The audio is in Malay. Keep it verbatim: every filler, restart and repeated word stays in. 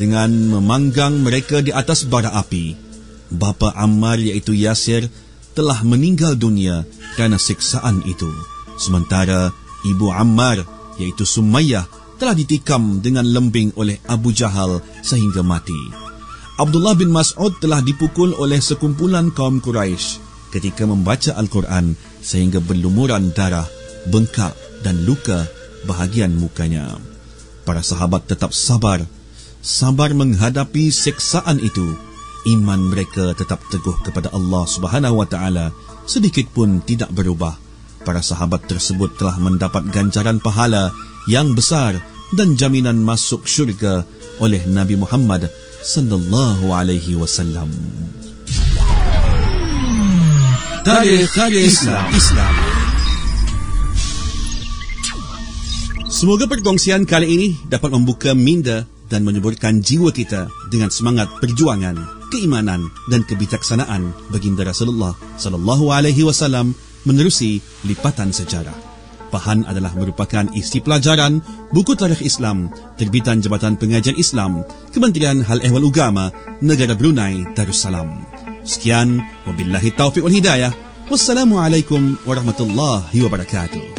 dengan memanggang mereka di atas bara api. Bapa Ammar iaitu Yasir telah meninggal dunia kerana siksaan itu. Sementara ibu Ammar iaitu Sumayyah telah ditikam dengan lembing oleh Abu Jahal sehingga mati. Abdullah bin Mas'ud telah dipukul oleh sekumpulan kaum Quraisy ketika membaca Al-Quran sehingga berlumuran darah, bengkak dan luka bahagian mukanya. Para sahabat tetap sabar, sabar menghadapi siksaan itu. Iman mereka tetap teguh kepada Allah Subhanahu wa taala, sedikit pun tidak berubah. Para sahabat tersebut telah mendapat ganjaran pahala yang besar dan jaminan masuk syurga oleh Nabi Muhammad sallallahu alaihi wasallam. Tarikh Islam. Islam. Semoga perkongsian kali ini dapat membuka minda dan menyuburkan jiwa kita dengan semangat perjuangan, keimanan dan kebijaksanaan baginda Rasulullah sallallahu alaihi wasallam menerusi lipatan sejarah. Bahan adalah merupakan isi pelajaran buku Tarikh Islam terbitan Jabatan Pengajian Islam, Kementerian Hal Ehwal Ugama, Negara Brunei Darussalam. Sekian, wabillahi taufiq wal hidayah. Wassalamualaikum warahmatullahi wabarakatuh.